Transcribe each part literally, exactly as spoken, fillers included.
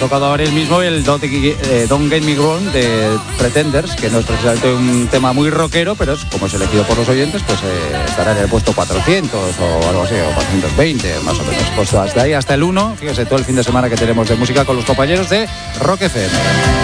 tocado ahora mismo el Don't, eh, Don't Get Me Wrong de Pretenders, que no es precisamente un tema muy rockero, pero es, como es elegido por los oyentes, pues eh, estará en el puesto cuatrocientos o algo así, o cuatrocientos veinte más o menos. Pues hasta ahí, hasta el uno, fíjese todo el fin de semana que tenemos de música con los compañeros de Rock F M.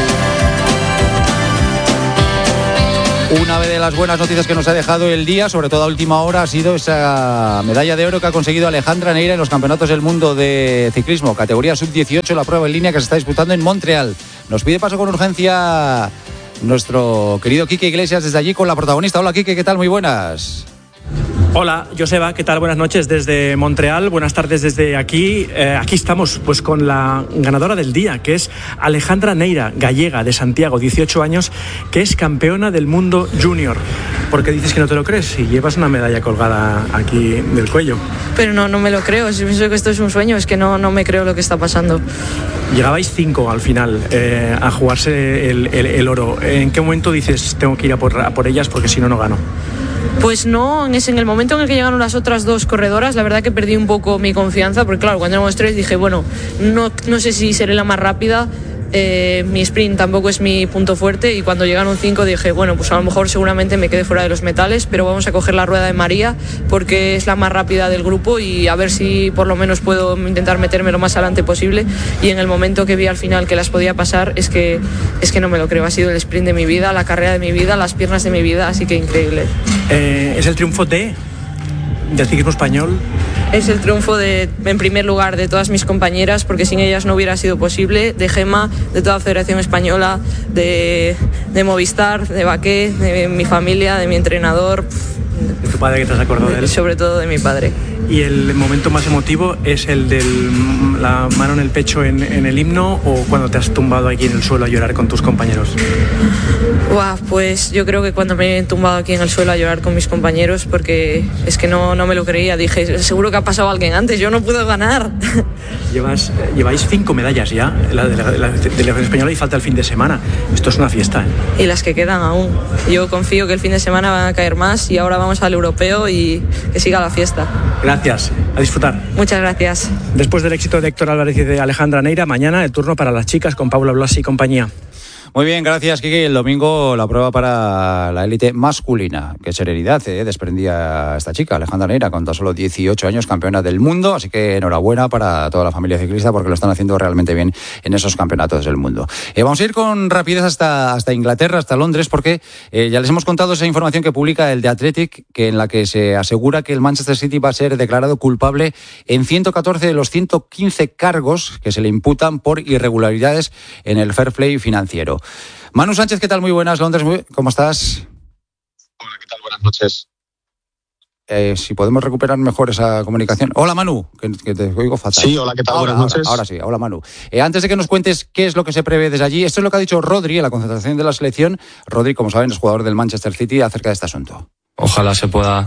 Una de las buenas noticias que nos ha dejado el día, sobre todo a última hora, ha sido esa medalla de oro que ha conseguido Alejandra Neira en los Campeonatos del Mundo de Ciclismo, categoría sub dieciocho, la prueba en línea que se está disputando en Montreal. Nos pide paso con urgencia nuestro querido Quique Iglesias desde allí con la protagonista. Hola Quique, ¿qué tal? Muy buenas. Hola, Joseba, ¿qué tal? Buenas noches desde Montreal, buenas tardes desde aquí. Eh, aquí estamos pues con la ganadora del día, que es Alejandra Neira, gallega de Santiago, dieciocho años, que es campeona del mundo junior. ¿Por qué dices que no te lo crees? Si llevas una medalla colgada aquí del cuello. Pero no, no me lo creo, si pienso que esto es un sueño, es que no, no me creo lo que está pasando. Llegabais cinco al final eh, a jugarse el, el, el oro. ¿En qué momento dices tengo que ir a por, a por ellas porque si no, no gano? Pues no, en, ese, en el momento en el que llegaron las otras dos corredoras, la verdad que perdí un poco mi confianza, porque claro, cuando éramos tres dije, bueno, no, no sé si seré la más rápida, eh, mi sprint tampoco es mi punto fuerte, y cuando llegaron cinco dije, bueno, pues a lo mejor seguramente me quedé fuera de los metales, pero vamos a coger la rueda de María, porque es la más rápida del grupo, y a ver si por lo menos puedo intentar meterme lo más adelante posible. Y en el momento que vi al final que las podía pasar, es que, es que no me lo creo, ha sido el sprint de mi vida, la carrera de mi vida, las piernas de mi vida, así que increíble. Eh, ¿Es el triunfo de del ciclismo español? Es el triunfo de, en primer lugar, de todas mis compañeras, porque sin ellas no hubiera sido posible, de Gema, de toda la Federación Española, de, de Movistar, de Baqué, de mi familia, de mi entrenador. ¿De tu padre, que te has acordado de él? Sobre todo de mi padre. ¿Y el momento más emotivo es el de la mano en el pecho en, en el himno, o cuando te has tumbado aquí en el suelo a llorar con tus compañeros? Uah, pues yo creo que cuando me he tumbado aquí en el suelo a llorar con mis compañeros, porque es que no, no me lo creía. Dije, seguro que ha pasado alguien antes, yo no puedo ganar. Llevas, lleváis cinco medallas ya, la de la, la delegación española, y falta el fin de semana. Esto es una fiesta, ¿eh? Y las que quedan aún. Yo confío que el fin de semana van a caer más, y ahora vamos al europeo y que siga la fiesta. Gracias, a disfrutar. Muchas gracias. Después del éxito de Héctor Álvarez y de Alejandra Neira, mañana el turno para las chicas con Paula Blasi y compañía. Muy bien, gracias, Kike. El domingo la prueba para la élite masculina. Qué serenidad eh, desprendía esta chica, Alejandra Neira, con tan solo dieciocho años, campeona del mundo. Así que enhorabuena para toda la familia ciclista, porque lo están haciendo realmente bien en esos campeonatos del mundo. Eh, vamos a ir con rapidez hasta, hasta Inglaterra, hasta Londres, porque eh, ya les hemos contado esa información que publica el The Athletic, que en la que se asegura que el Manchester City va a ser declarado culpable en ciento catorce de los ciento quince cargos que se le imputan por irregularidades en el fair play financiero. Manu Sánchez, ¿qué tal? Muy buenas, Londres, ¿cómo estás? Hola, ¿qué tal? Buenas noches. Eh, si podemos recuperar mejor esa comunicación. Hola, Manu, que, que te oigo fatal. Sí, hola, ¿qué tal? Ahora, buenas noches. Ahora, ahora sí, hola, Manu. Eh, antes de que nos cuentes qué es lo que se prevé desde allí, esto es lo que ha dicho Rodri en la concentración de la selección. Rodri, como saben, es jugador del Manchester City, acerca de este asunto. Ojalá se pueda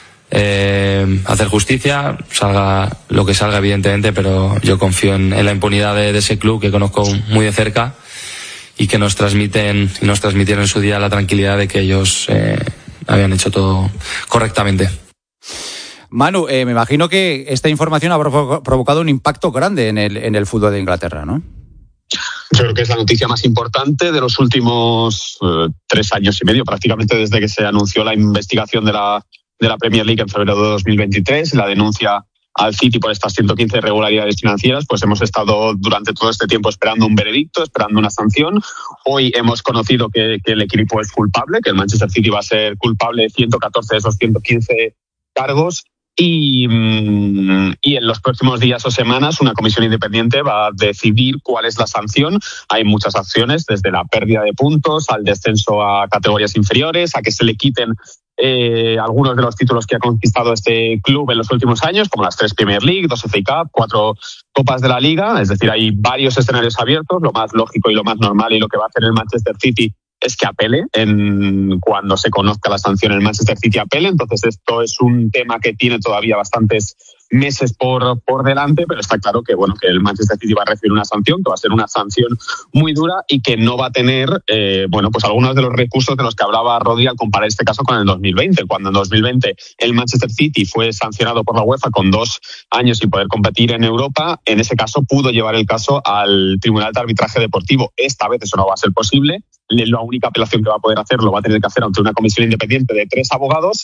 eh, hacer justicia, salga lo que salga, evidentemente, pero yo confío en, en la impunidad de, de ese club que conozco muy de cerca, y que nos transmiten y nos transmitieron en su día la tranquilidad de que ellos eh, habían hecho todo correctamente. Manu, eh, me imagino que esta información habrá provocado un impacto grande en el, en el fútbol de Inglaterra, ¿no? Yo creo que es la noticia más importante de los últimos eh, tres años y medio, prácticamente desde que se anunció la investigación de la, de la Premier League en febrero de dos mil veintitrés, la denuncia al City por estas ciento quince irregularidades financieras. Pues hemos estado durante todo este tiempo esperando un veredicto, esperando una sanción. Hoy hemos conocido que, que el equipo es culpable, que el Manchester City va a ser culpable de ciento catorce de esos ciento quince cargos. Y, y en los próximos días o semanas una comisión independiente va a decidir cuál es la sanción. Hay muchas acciones, desde la pérdida de puntos al descenso a categorías inferiores, a que se le quiten eh, algunos de los títulos que ha conquistado este club en los últimos años, como las tres Premier League, dos F A Cup, cuatro Copas de la Liga. Es decir, hay varios escenarios abiertos. Lo más lógico y lo más normal, y lo que va a hacer el Manchester City, es que apele. En, cuando se conozca la sanción, el Manchester City apele. Entonces esto es un tema que tiene todavía bastantes meses por, por delante, pero está claro que, bueno, que el Manchester City va a recibir una sanción, que va a ser una sanción muy dura y que no va a tener, eh, bueno, pues algunos de los recursos de los que hablaba Rodri al comparar este caso con el dos mil veinte, cuando en dos mil veinte el Manchester City fue sancionado por la UEFA con dos años sin poder competir en Europa. En ese caso pudo llevar el caso al Tribunal de Arbitraje Deportivo. Esta vez eso no va a ser posible. La única apelación que va a poder hacer lo va a tener que hacer ante una comisión independiente de tres abogados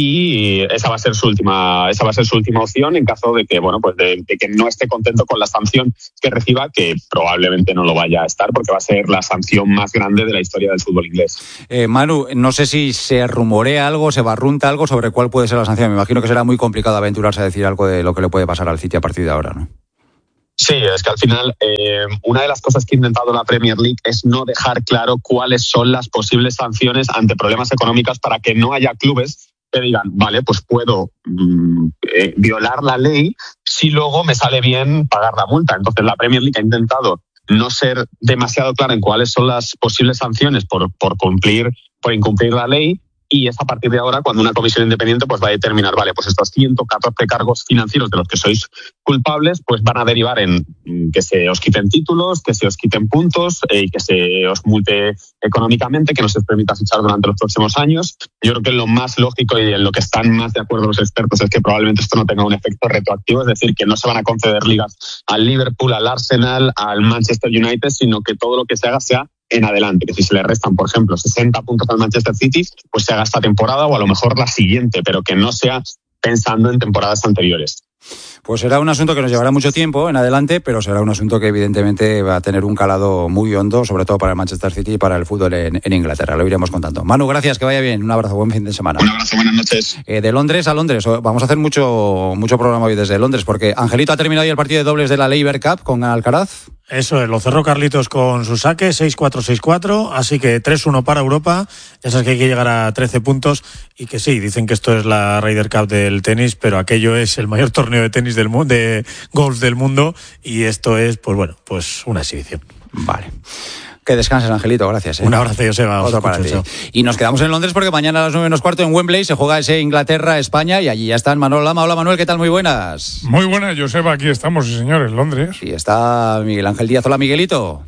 y esa va a ser su última, esa va a ser su última opción en caso de que, bueno, pues de, de que no esté contento con la sanción que reciba, que probablemente no lo vaya a estar porque va a ser la sanción más grande de la historia del fútbol inglés. Eh, Manu, no sé si se rumorea algo, se barrunta algo sobre cuál puede ser la sanción. Me imagino que será muy complicado aventurarse a decir algo de lo que le puede pasar al City a partir de ahora, ¿no? Sí, es que al final eh, una de las cosas que ha intentado la Premier League es no dejar claro cuáles son las posibles sanciones ante problemas económicos para que no haya clubes que digan, vale, pues puedo mmm, eh, violar la ley si luego me sale bien pagar la multa. Entonces la Premier League ha intentado no ser demasiado clara en cuáles son las posibles sanciones por, por cumplir, por incumplir la ley. Y es a partir de ahora cuando una comisión independiente pues va a determinar, vale, pues estos ciento catorce cargos financieros de los que sois culpables pues van a derivar en que se os quiten títulos, que se os quiten puntos eh, y que se os multe económicamente, que no se os permita fichar durante los próximos años. Yo creo que lo más lógico y en lo que están más de acuerdo los expertos es que probablemente esto no tenga un efecto retroactivo, es decir, que no se van a conceder ligas al Liverpool, al Arsenal, al Manchester United, sino que todo lo que se haga sea en adelante, que si se le restan, por ejemplo, sesenta puntos al Manchester City, pues se haga esta temporada o a lo mejor la siguiente, pero que no sea pensando en temporadas anteriores. Pues será un asunto que nos llevará mucho tiempo en adelante, pero será un asunto que evidentemente va a tener un calado muy hondo, sobre todo para el Manchester City y para el fútbol en, en Inglaterra. Lo iremos contando. Manu, gracias, que vaya bien. Un abrazo, buen fin de semana. Un abrazo, buenas noches. Eh, de Londres a Londres. Vamos a hacer mucho, mucho programa hoy desde Londres, porque Angelito ha terminado hoy el partido de dobles de la Laver Cup con Alcaraz. Eso es, lo cerró Carlitos con su saque, seis cuatro seis cuatro, así que tres uno para Europa. Ya sabes que hay que llegar a trece puntos y que sí, dicen que esto es la Ryder Cup del tenis, pero aquello es el mayor torneo de tenis del mundo, de golf del mundo, y esto es, pues bueno, pues una exhibición. Vale. Que descanses, Angelito, gracias. ¿eh? Un abrazo, Joseba. Otro para ti. Y nos quedamos en Londres porque mañana a las nueve menos cuarto en Wembley se juega ese Inglaterra-España y allí ya están Manuel Lama. Hola, Manuel, ¿qué tal? Muy buenas. Muy buenas, Joseba, aquí estamos, sí, señor, en Londres. Y está Miguel Ángel Díaz. Hola, Miguelito.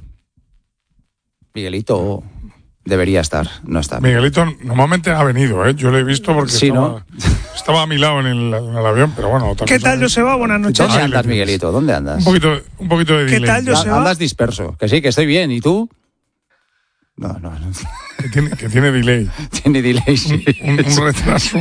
Miguelito debería estar, no está. Miguelito normalmente ha venido, ¿eh? Yo lo he visto porque sí, estaba, ¿no? estaba a mi lado en el, en el avión, pero bueno. Otra ¿Qué cosa tal, es... Joseba? Buenas noches. ¿Dónde andas, Miguelito? ¿Dónde andas? Un poquito, un poquito de delay. ¿Qué tal, Joseba? Andas disperso. Que sí, que estoy bien. ¿Y tú? No, no, no. Que tiene, que tiene delay. Tiene delay, sí. Un, un, un retraso.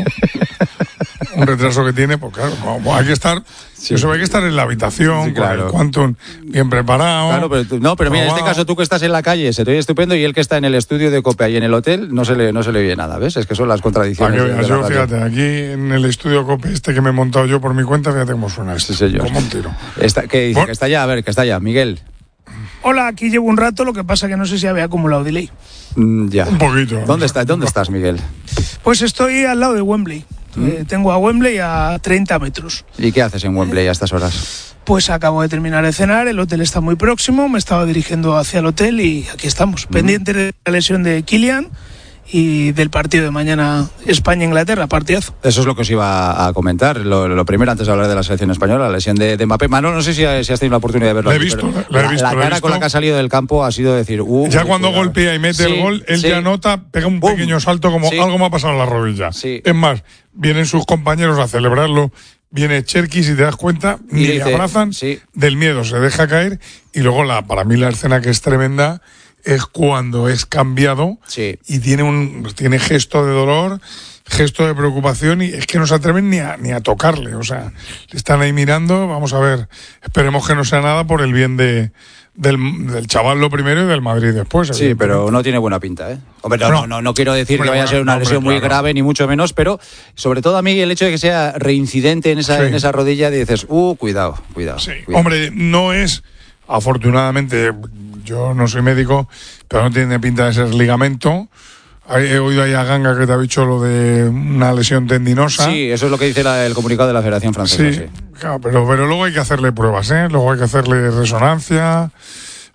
un retraso que tiene, pues claro, como hay que estar, sí. Eso hay que estar en la habitación, sí, claro. Con el Quantum bien preparado. Claro, pero tú, no, pero mira, en este caso tú que estás en la calle se te oye estupendo y él que está en el estudio de COPE ahí en el hotel no se le, no se le oye nada, ¿ves? Es que son las contradicciones. Que, de, de yo, fíjate, aquí en el estudio COPE este que me he montado yo por mi cuenta, fíjate cómo suena esto. Sí, señor. Como un tiro. Está, ¿qué dice? Bueno. Que está ya, a ver, que está ya, Miguel. Hola, aquí llevo un rato, lo que pasa que no sé si había acumulado delay. Mm, ya. Un poquito. ¿Dónde, está, ¿Dónde estás, Miguel? Pues estoy al lado de Wembley. ¿Mm? Eh, tengo a Wembley a treinta metros. ¿Y qué haces en Wembley a estas horas? Pues acabo de terminar de cenar, el hotel está muy próximo, me estaba dirigiendo hacia el hotel y aquí estamos, ¿Mm? pendientes de la lesión de Kylian y del partido de mañana España-Inglaterra, partidazo. Eso es lo que os iba a comentar. Lo, lo primero, antes de hablar de la selección española, la lesión de, de Mbappé. Manu, no sé si, si has tenido la oportunidad de verlo. La he aquí, visto, la, la, he visto, la, la la cara he con la que ha salido del campo ha sido decir... Uh, ya uh, cuando cuidado. golpea y mete sí, el gol, él sí. ya nota, pega un Boom. pequeño salto como sí. algo me ha pasado en la rodilla. Sí. Es más, vienen sus compañeros a celebrarlo, viene Cherkis y te das cuenta, y ni dice, le abrazan, sí. del miedo, se deja caer y luego la para mí la escena que es tremenda es cuando es cambiado sí. y tiene un tiene gesto de dolor, gesto de preocupación y es que no se atreven ni a, ni a tocarle, o sea, le están ahí mirando, vamos a ver, esperemos que no sea nada por el bien de Del, del chaval lo primero y del Madrid después. Sí, pero no tiene buena pinta, ¿eh? Hombre, no, no, no, no quiero decir hombre, que vaya a ser una hombre, lesión claro. muy grave, ni mucho menos, pero sobre todo a mí el hecho de que sea reincidente en esa, sí. en esa rodilla, dices, uh, cuidado, cuidado, sí. cuidado. Hombre, no es, afortunadamente, yo no soy médico, pero no tiene pinta de ser ligamento. He oído ahí a Ganga que te ha dicho lo de una lesión tendinosa. Sí, eso es lo que dice la, el comunicado de la Federación Francesa. Sí, sí. Claro, pero, pero luego hay que hacerle pruebas, ¿eh? Luego hay que hacerle resonancia,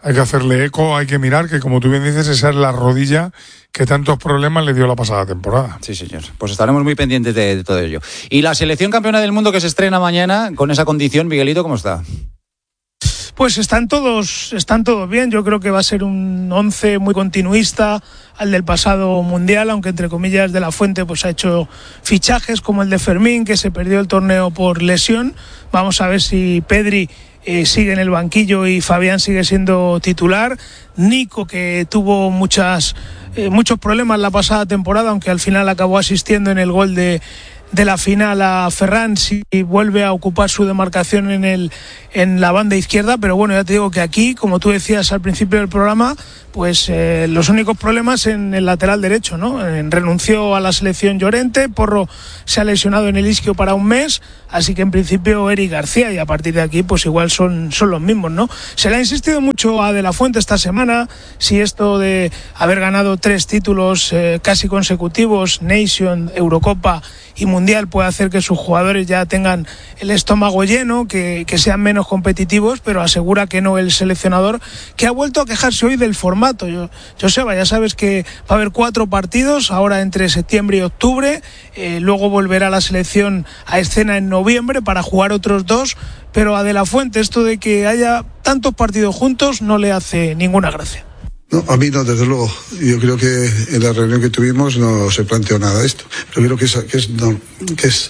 hay que hacerle eco, hay que mirar que, como tú bien dices, esa es la rodilla que tantos problemas le dio la pasada temporada. Sí, señor. Pues estaremos muy pendientes de, de todo ello. Y la selección campeona del mundo que se estrena mañana con esa condición, Miguelito, ¿cómo está? Pues están todos, están todos bien. Yo creo que va a ser un once muy continuista al del pasado mundial, aunque entre comillas De La Fuente pues ha hecho fichajes como el de Fermín, que se perdió el torneo por lesión. Vamos a ver si Pedri eh, sigue en el banquillo y Fabián sigue siendo titular. Nico, que tuvo muchas eh, muchos problemas la pasada temporada, aunque al final acabó asistiendo en el gol de de la final a Ferran, si vuelve a ocupar su demarcación en el en la banda izquierda, pero bueno, ya te digo que aquí, como tú decías al principio del programa, pues eh, los únicos problemas en el lateral derecho, ¿no? Eh, renunció a la selección Llorente, Porro se ha lesionado en el isquio para un mes, así que en principio Eric García, y a partir de aquí pues igual son, son los mismos, ¿no? Se le ha insistido mucho a De La Fuente esta semana, si esto de haber ganado tres títulos eh, casi consecutivos, Nation, Eurocopa y Mundial, puede hacer que sus jugadores ya tengan el estómago lleno, que, que sean menos competitivos, pero asegura que no el seleccionador, que ha vuelto a quejarse hoy del formato. Yo, Joseba, ya sabes que va a haber cuatro partidos, ahora entre septiembre y octubre, eh, luego volverá la selección a escena en noviembre para jugar otros dos, pero a De La Fuente esto de que haya tantos partidos juntos no le hace ninguna gracia. No, a mí no, desde luego. Yo creo que en la reunión que tuvimos no se planteó nada de esto. Pero creo que es, que es, no, que es,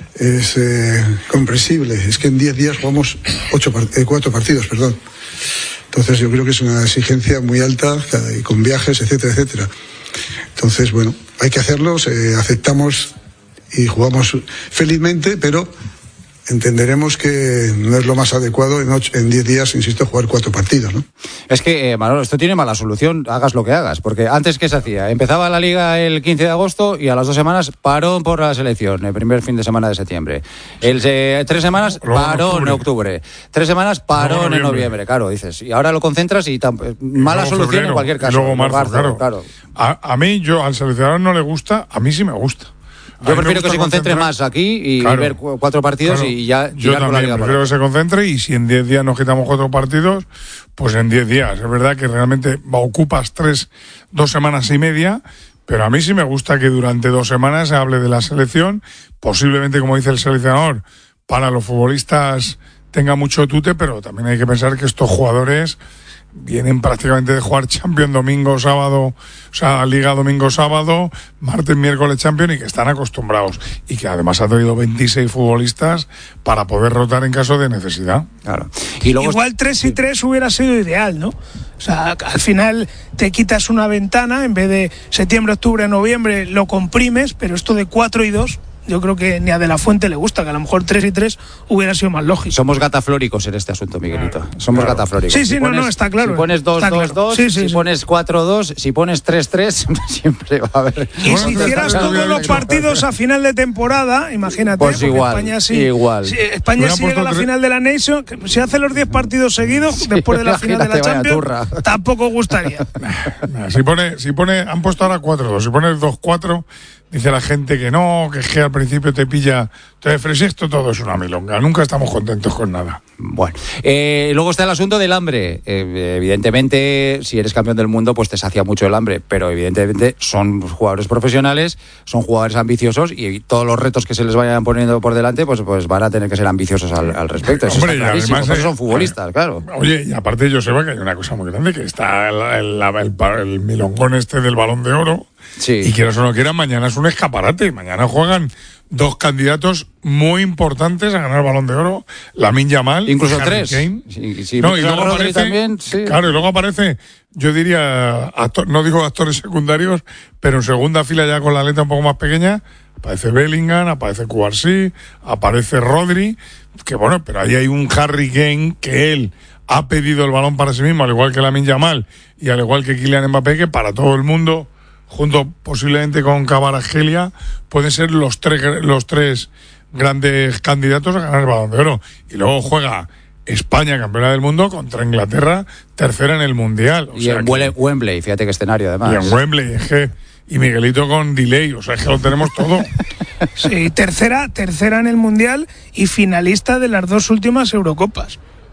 es eh, comprensible. Es que en diez días jugamos ocho, eh, cuatro partidos, perdón. Entonces yo creo que es una exigencia muy alta, y con viajes, etcétera, etcétera. Entonces, bueno, hay que hacerlo, eh, aceptamos y jugamos felizmente, pero entenderemos que no es lo más adecuado en ocho, en diez días, insisto, jugar cuatro partidos, ¿no? Es que, eh, Manolo, esto tiene mala solución, hagas lo que hagas, porque antes, ¿qué se hacía? Empezaba la Liga el quince de agosto y a las dos semanas parón por la selección, el primer fin de semana de septiembre. El, eh, tres semanas, luego parón en octubre. Tres semanas, parón en noviembre, claro, dices. Y ahora lo concentras y tam- mala solución febrero, en cualquier caso. Y luego marzo, marzo, claro. claro. A, a mí, yo, al seleccionador no le gusta, a mí sí me gusta. Yo prefiero que se concentre más aquí y claro, ver cuatro partidos claro, y ya yo también con la Liga prefiero que se concentre, y si en diez días nos quitamos cuatro partidos, pues en diez días. Es verdad que realmente ocupas tres, dos semanas y media, pero a mí sí me gusta que durante dos semanas se hable de la selección, posiblemente, como dice el seleccionador, para los futbolistas tenga mucho tute, pero también hay que pensar que estos jugadores vienen prácticamente de jugar Champions domingo, sábado, o sea, Liga domingo, sábado, martes, miércoles Champions, y que están acostumbrados, y que además ha traído veintiséis futbolistas para poder rotar en caso de necesidad. Claro. Y luego igual tres y tres hubiera sido ideal, ¿no? O sea, al final te quitas una ventana, en vez de septiembre, octubre, noviembre, lo comprimes, pero esto de cuatro y dos, yo creo que ni a De La Fuente le gusta, que a lo mejor tres y tres hubiera sido más lógico. Somos gataflóricos en este asunto, Miguelito. Somos claro. gataflóricos. Sí, sí, si no, pones, no, está claro. Si pones dos dos dos, claro. sí, sí, si sí. pones cuatro dos, si pones tres tres, siempre va a haber. Y si hicieras todos los partidos a final de temporada, imagínate, pues igual, España sí. Igual. Si España si llega a la tres... final de la Nation, si hace los diez partidos seguidos sí, después de la final de la Champions, tampoco gustaría. si pone, si pone, han puesto ahora cuatro dos, si pones dos cuatro, dice la gente que no, que es que al principio te pilla. Entonces, esto todo es una milonga. Nunca estamos contentos con nada. Bueno, eh, luego está el asunto del hambre. Eh, evidentemente, si eres campeón del mundo, pues te sacia mucho el hambre. Pero evidentemente son jugadores profesionales, son jugadores ambiciosos, y todos los retos que se les vayan poniendo por delante, pues, pues van a tener que ser ambiciosos al, al respecto. Eso Hombre, está clarísimo. Además, son futbolistas, eh, claro. Oye, y aparte yo sé que hay una cosa muy grande, que está el, el, el, el milongón este del Balón de Oro. Sí. Y quieras o no quieras, mañana es un escaparate. Mañana juegan dos candidatos muy importantes a ganar el Balón de Oro, Lamine Yamal, incluso Harry tres. Kane. Sí, sí, no, y luego aparece, también, sí. Claro, y luego aparece, yo diría, actor, no digo actores secundarios, pero en segunda fila, ya con la letra un poco más pequeña, aparece Bellingham, aparece Cubarsí, aparece Rodri, que bueno, pero ahí hay un Harry Kane que él ha pedido el balón para sí mismo, al igual que Lamine Yamal y al igual que Kylian Mbappé, que para todo el mundo, junto posiblemente con Kvaratskhelia, pueden ser los tres los tres grandes candidatos a ganar el Balón de Oro. Y luego juega España, campeona del mundo, contra Inglaterra, tercera en el Mundial. O y sea en que, Wembley, fíjate qué escenario además. Y en Wembley, es que, y Miguelito con delay, o sea, es que lo tenemos todo. Sí, tercera, tercera en el Mundial y finalista de las dos últimas Eurocopas.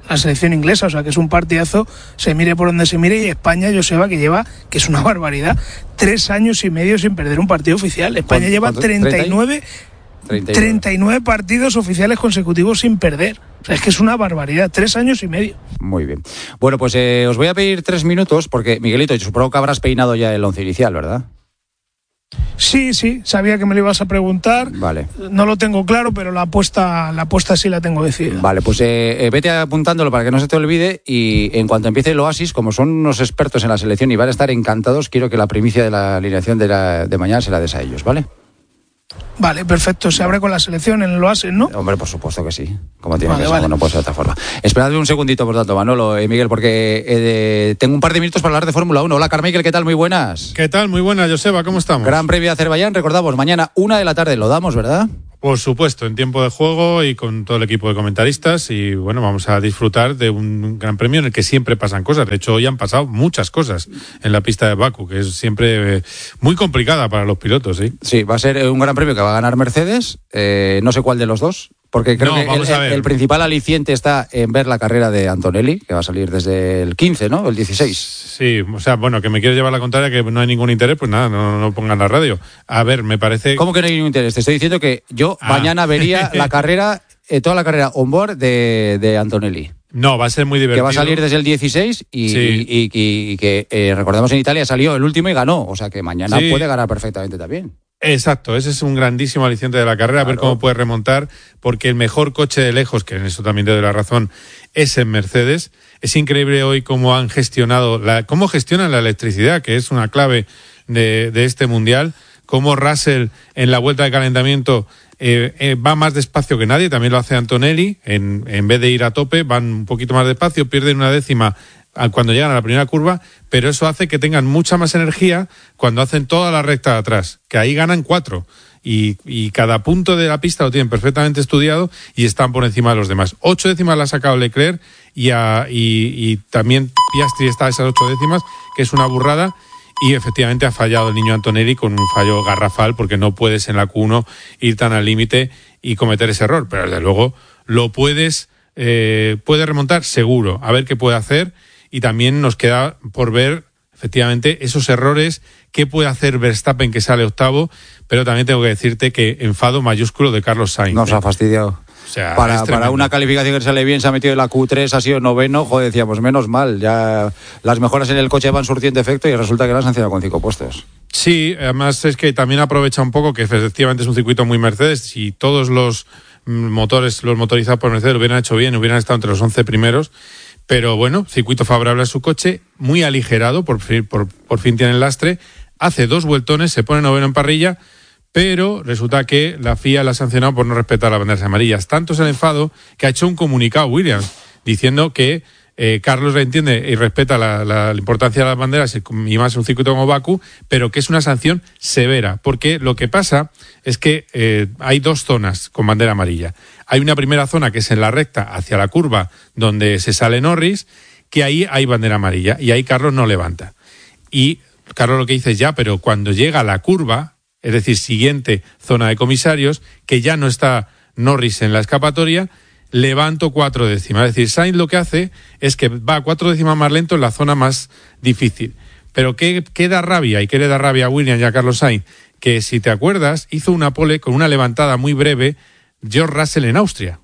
la selección inglesa, o sea que es un partidazo, se mire por donde se mire, y España, Joseba, que lleva, que es una barbaridad, tres años y medio sin perder un partido oficial. España lleva treinta y nueve, treinta y nueve partidos oficiales consecutivos sin perder. O sea, es que es una barbaridad, tres años y medio. Muy bien. Bueno, pues eh, os voy a pedir tres minutos, porque Miguelito, yo supongo que habrás peinado ya el once inicial, ¿verdad? Sí, sí, sabía que me lo ibas a preguntar. Vale. No lo tengo claro, pero la apuesta, la apuesta sí la tengo decidida. Vale, pues eh, eh, vete apuntándolo para que no se te olvide, y en cuanto empiece el Oasis, como son unos expertos en la selección y van a estar encantados, quiero que la primicia de la alineación de, la, de mañana se la des a ellos, ¿vale? Vale, perfecto. Se abre con la selección en el Oasis, ¿no? Hombre, por supuesto que sí. Como tiene vale, que ser, vale. no puede ser de otra forma. Esperad un segundito, por tanto, Manolo, eh, Miguel, porque eh, tengo un par de minutos para hablar de Fórmula uno. Hola, Carmichael, ¿qué tal? Muy buenas. ¿Qué tal? Muy buenas, Joseba, ¿cómo estamos? Gran Premio de Azerbaiyán, recordamos, mañana una de la tarde, lo damos, ¿verdad? Por supuesto, en tiempo de juego y con todo el equipo de comentaristas, y bueno, vamos a disfrutar de un gran premio en el que siempre pasan cosas. De hecho, hoy han pasado muchas cosas en la pista de Bakú, que es siempre eh, muy complicada para los pilotos, ¿sí? Sí, va a ser un gran premio que va a ganar Mercedes, eh, no sé cuál de los dos, porque creo No, que vamos el, a ver. el principal aliciente está en ver la carrera de Antonelli, que va a salir desde el quince, ¿no? El dieciséis. Sí, o sea, bueno, que me quieres llevar la contraria, que no hay ningún interés, pues nada, no, no pongan la radio. A ver, me parece... ¿Cómo que no hay ningún interés? Te estoy diciendo que yo Ah. mañana vería la carrera, eh, toda la carrera on-board de, de Antonelli. No, va a ser muy divertido. Que va a salir desde el dieciséis y, Sí. y, y- y que, eh, recordemos, en Italia salió el último y ganó. O sea que mañana Sí. puede ganar perfectamente también. Exacto, ese es un grandísimo aliciente de la carrera, a ver Claro. cómo puede remontar, porque el mejor coche de lejos, que en eso también te doy la razón, es en Mercedes. Es increíble hoy cómo han gestionado, la, cómo gestionan la electricidad, que es una clave de, de este mundial, cómo Russell en la vuelta de calentamiento eh, eh, va más despacio que nadie, también lo hace Antonelli, en, en vez de ir a tope, van un poquito más despacio, pierden una décima cuando llegan a la primera curva, pero eso hace que tengan mucha más energía cuando hacen toda la recta de atrás, que ahí ganan cuatro. Y, y cada punto de la pista lo tienen perfectamente estudiado y están por encima de los demás. Ocho décimas la ha sacado Leclerc y, a, y, y también Piastri está a esas ocho décimas, que es una burrada. Y efectivamente ha fallado el niño Antonelli con un fallo garrafal, porque no puedes en la Q uno ir tan al límite y cometer ese error. Pero desde luego lo puedes, eh, puede remontar seguro, a ver qué puede hacer. Y también nos queda por ver, efectivamente, esos errores, qué puede hacer Verstappen, que sale octavo, pero también tengo que decirte que enfado mayúsculo de Carlos Sainz. Nos ¿eh? ha fastidiado. O sea, Para, es para tremendo. una calificación que sale bien, se ha metido en la Q tres, ha sido noveno, joder, decíamos, menos mal, ya las mejoras en el coche van surtiendo efecto y resulta que lo han sancionado con cinco puestos. Sí, además es que también aprovecha un poco que efectivamente es un circuito muy Mercedes. Si todos los motores, los motorizados por Mercedes lo hubieran hecho bien, hubieran estado entre los once primeros. Pero bueno, circuito favorable a su coche, muy aligerado, por fin, por, por fin tiene el lastre, hace dos vueltones, se pone noveno en parrilla, pero resulta que la F I A la ha sancionado por no respetar las banderas amarillas. Tanto es el enfado que ha hecho un comunicado Williams diciendo que eh, Carlos entiende y respeta la, la, la importancia de las banderas y más en un circuito como Bakú, pero que es una sanción severa, porque lo que pasa es que eh, hay dos zonas con bandera amarilla. Hay una primera zona que es en la recta hacia la curva donde se sale Norris, que ahí hay bandera amarilla y ahí Carlos no levanta. Y Carlos lo que dice es ya, pero cuando llega a la curva, es decir, siguiente zona de comisarios, que ya no está Norris en la escapatoria, levanto cuatro décimas. Es decir, Sainz lo que hace es que va cuatro décimas más lento en la zona más difícil. Pero ¿qué, qué da rabia? ¿Y qué le da rabia a Williams y a Carlos Sainz? Que si te acuerdas, hizo una pole con una levantada muy breve George Russell en Austria,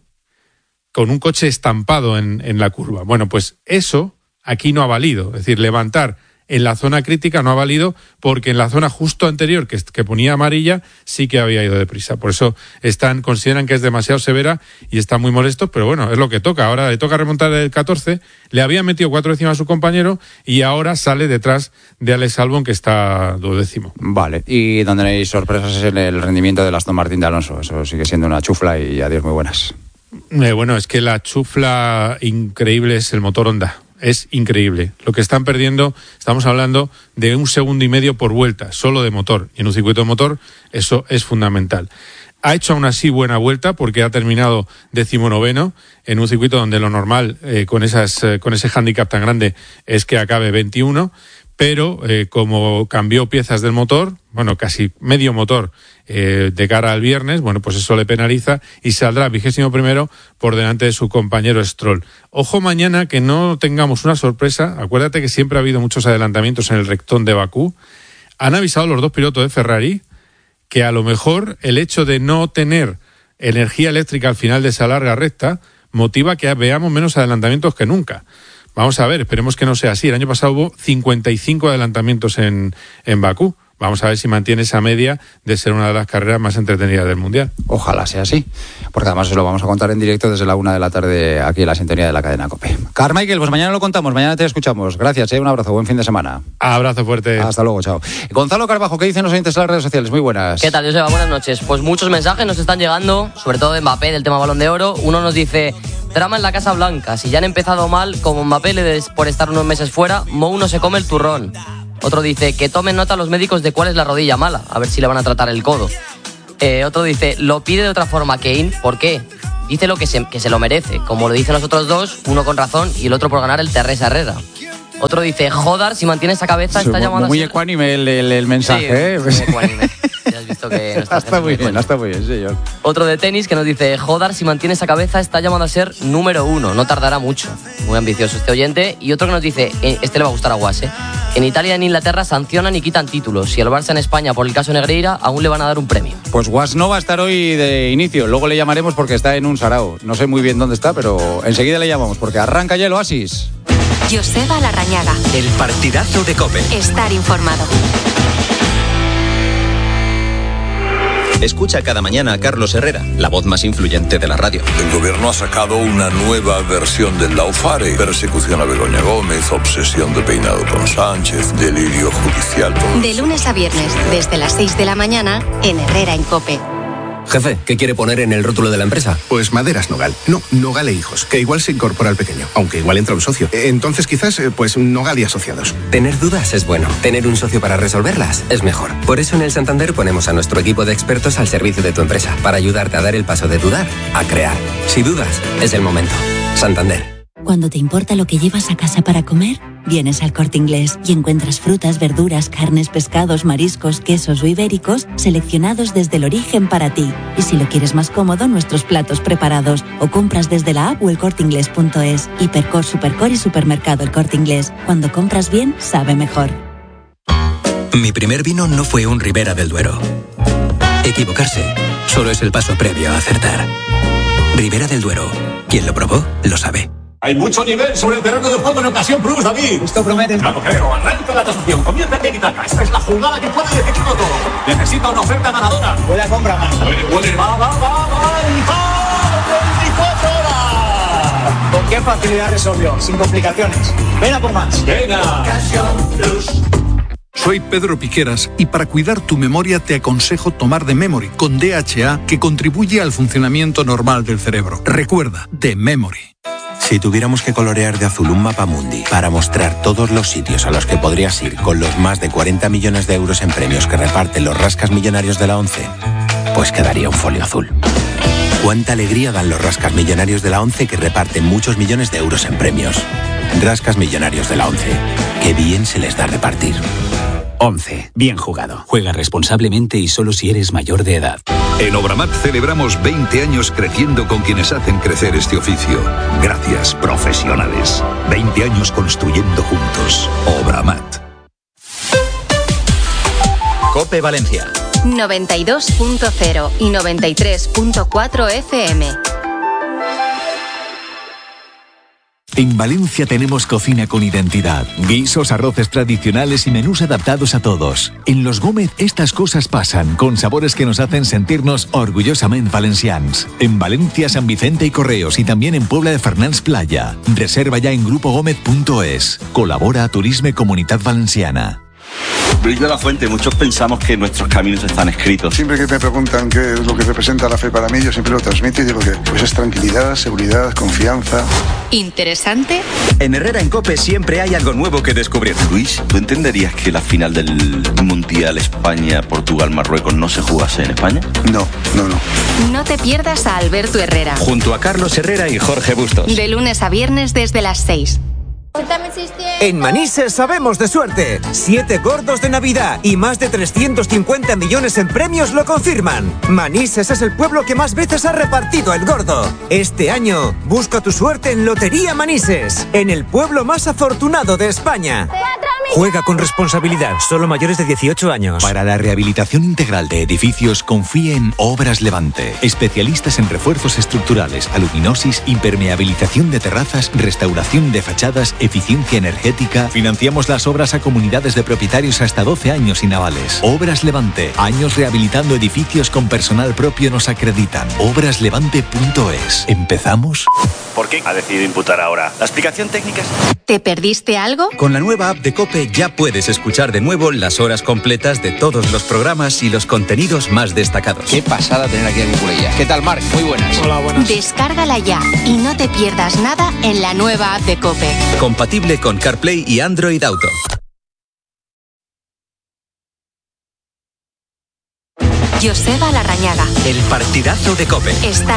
con un coche estampado en, en la curva. Bueno, pues eso aquí no ha valido. Es decir, levantar en la zona crítica no ha valido, porque en la zona justo anterior, que, que ponía amarilla, sí que había ido deprisa. Por eso están, consideran que es demasiado severa y están muy molestos, pero bueno, es lo que toca. Ahora le toca remontar el catorce, le había metido cuatro décimas a su compañero y ahora sale detrás de Alex Albon, que está duodécimo. Vale, y donde no hay sorpresas es en el rendimiento del Aston Martin de Alonso. Eso sigue siendo una chufla y adiós, muy buenas. Eh, bueno, es que la chufla increíble es el motor Honda. Es increíble. Lo que están perdiendo, estamos hablando de un segundo y medio por vuelta, solo de motor. Y en un circuito de motor eso es fundamental. Ha hecho aún así buena vuelta porque ha terminado decimonoveno en un circuito donde lo normal, eh, con, esas, eh, con ese hándicap tan grande, es que acabe veintiuno. pero eh, como cambió piezas del motor, bueno, casi medio motor eh, de cara al viernes, bueno, pues eso le penaliza y saldrá vigésimo primero por delante de su compañero Stroll. Ojo mañana que no tengamos una sorpresa, acuérdate que siempre ha habido muchos adelantamientos en el rectón de Bakú. Han avisado los dos pilotos de Ferrari que a lo mejor el hecho de no tener energía eléctrica al final de esa larga recta motiva que veamos menos adelantamientos que nunca. Vamos a ver, esperemos que no sea así. El año pasado hubo cincuenta y cinco adelantamientos en, en Bakú. Vamos a ver si mantiene esa media de ser una de las carreras más entretenidas del Mundial. Ojalá sea así, porque además os lo vamos a contar en directo desde la una de la tarde aquí en la sintonía de la cadena COPE. Carmichael, pues mañana lo contamos, mañana te escuchamos. Gracias, ¿eh? Un abrazo, buen fin de semana. Abrazo fuerte. Hasta luego, chao. Gonzalo Carbajo, ¿qué dicen los oyentes en las redes sociales? Muy buenas. ¿Qué tal, Joseba? Buenas noches. Pues muchos mensajes nos están llegando, sobre todo de Mbappé, del tema Balón de Oro. Uno nos dice: drama en la Casa Blanca. Si ya han empezado mal, como Mbappé le des por estar unos meses fuera, Mou no se come el turrón. Otro dice que tomen nota los médicos de cuál es la rodilla mala, a ver si le van a tratar el codo. Eh, otro dice, lo pide de otra forma Kane, ¿por qué? Dice lo que se, que se lo merece, como lo dicen los otros dos, uno con razón y el otro por ganar el Teresa Herrera. Otro dice, joder, si mantiene esa cabeza está llamando a muy ser... ecuánime el, el, el mensaje, sí, ¿eh? Muy ecuánime. Ya has visto que no está, está muy bien, está muy bien, señor. Otro de tenis que nos dice, joder, si mantiene esa cabeza está llamado a ser número uno, no tardará mucho. Muy ambicioso este oyente. Y otro que nos dice, este le va a gustar a Guas, ¿eh? En Italia y en Inglaterra sancionan y quitan títulos. Si el Barça en España, por el caso Negreira, aún le van a dar un premio. Pues Guas no va a estar hoy de inicio. Luego le llamaremos porque está en un sarao. No sé muy bien dónde está, pero enseguida le llamamos porque arranca ya el Oasis. Joseba Larrañaga. El partidazo de COPE. Estar informado. Escucha cada mañana a Carlos Herrera, la voz más influyente de la radio. El gobierno ha sacado una nueva versión del Laufare. Persecución a Begoña Gómez, obsesión de peinado con Sánchez, delirio judicial. De lunes a viernes, desde las seis de la mañana, en Herrera en COPE. Jefe, ¿qué quiere poner en el rótulo de la empresa? Pues Maderas Nogal. No, Nogal e Hijos, que igual se incorpora al pequeño, aunque igual entra un socio. Entonces quizás, pues Nogal y Asociados. Tener dudas es bueno. Tener un socio para resolverlas es mejor. Por eso en el Santander ponemos a nuestro equipo de expertos al servicio de tu empresa, para ayudarte a dar el paso de dudar a crear. Si dudas, es el momento. Santander. Cuando te importa lo que llevas a casa para comer, vienes al Corte Inglés y encuentras frutas, verduras, carnes, pescados, mariscos, quesos o ibéricos seleccionados desde el origen para ti. Y si lo quieres más cómodo, nuestros platos preparados o compras desde la app o el corte inglés punto es. Hipercor, Supercor y Supermercado El Corte Inglés. Cuando compras bien, sabe mejor. Mi primer vino no fue un Ribera del Duero. Equivocarse solo es el paso previo a acertar. Ribera del Duero. Quien lo probó, lo sabe. Hay mucho nivel sobre el terreno de juego en ocasión plus, David. Esto promete. No lo creo. Arranca la tasación. Comienza a Tiki-Taka. Esta es la jugada que puede decidirlo todo. Necesita una oferta ganadora. Puede compra más. Puede, puede. Va, va, va, va. veinticuatro horas. ¿Con qué facilidad resolvió? Sin complicaciones. Ven a por más. Venga. Ocasión plus. Soy Pedro Piqueras y para cuidar tu memoria te aconsejo tomar The Memory con D H A que contribuye al funcionamiento normal del cerebro. Recuerda, The Memory. Si tuviéramos que colorear de azul un mapa mundi para mostrar todos los sitios a los que podrías ir con los más de cuarenta millones de euros en premios que reparten los rascas millonarios de la ONCE, pues quedaría un folio azul. Cuánta alegría dan los rascas millonarios de la ONCE que reparten muchos millones de euros en premios. Rascas millonarios de la ONCE. Qué bien se les da repartir. ONCE. Bien jugado. Juega responsablemente y solo si eres mayor de edad. En Obramat celebramos veinte años creciendo con quienes hacen crecer este oficio. Gracias, profesionales. veinte años construyendo juntos. Obramat. COPE Valencia. noventa y dos punto cero y noventa y tres punto cuatro F M. En Valencia tenemos cocina con identidad, guisos, arroces tradicionales y menús adaptados a todos. En Los Gómez estas cosas pasan, con sabores que nos hacen sentirnos orgullosamente valencians. En Valencia, San Vicente y Correos y también en Puebla de Fernans Playa. Reserva ya en grupo gómez punto es. Colabora a Turisme Comunitat Valenciana. Luis de la Fuente, muchos pensamos que nuestros caminos están escritos. Siempre que me preguntan qué es lo que representa la fe para mí, yo siempre lo transmito y digo que pues es tranquilidad, seguridad, confianza. ¿Interesante? En Herrera en COPE siempre hay algo nuevo que descubrir. Luis, ¿tú entenderías que la final del Mundial España-Portugal-Marruecos no se jugase en España? No, no, no. No te pierdas a Alberto Herrera. Junto a Carlos Herrera y Jorge Bustos. De lunes a viernes desde las seis. En Manises sabemos de suerte. Siete gordos de Navidad y más de trescientos cincuenta millones en premios lo confirman. Manises es el pueblo que más veces ha repartido el gordo. Este año, busca tu suerte en Lotería Manises, en el pueblo más afortunado de España. Juega con responsabilidad, solo mayores de dieciocho años. Para la rehabilitación integral de edificios, confíe en Obras Levante. Especialistas en refuerzos estructurales, aluminosis, impermeabilización de terrazas, restauración de fachadas, eficiencia energética. Financiamos las obras a comunidades de propietarios hasta doce años y navales. Obras Levante. Años rehabilitando edificios con personal propio nos acreditan. obras levante punto es. ¿Empezamos? ¿Por qué ha decidido imputar ahora? ¿La explicación técnica es...? ¿Te perdiste algo? Con la nueva app de COPE ya puedes escuchar de nuevo las horas completas de todos los programas y los contenidos más destacados. Qué pasada tener aquí a Cucurella. ¿Qué tal, Marc? Muy buenas. Hola, buenas. Descárgala ya y no te pierdas nada en la nueva app de COPE. Compatible con CarPlay y Android Auto. Joseba Larrañaga. El partidazo de COPE. Está